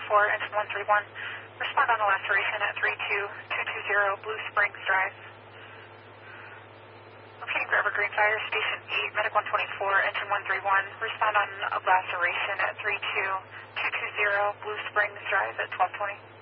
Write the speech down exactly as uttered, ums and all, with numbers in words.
twenty-four, engine one three one. Respond on a laceration at three two two two zero Blue Springs Drive. Locating for Evergreen Fire Station eight, Medic one twenty-four, engine one three one. Respond on a laceration at three two two two zero Blue Springs Drive at twelve twenty.